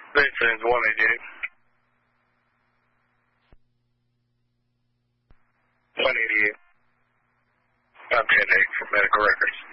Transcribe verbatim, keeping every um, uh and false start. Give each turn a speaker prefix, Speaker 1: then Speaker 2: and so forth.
Speaker 1: Vincent's one eighty-eight. one eighty-eight. I'm ten eight from Medical Records.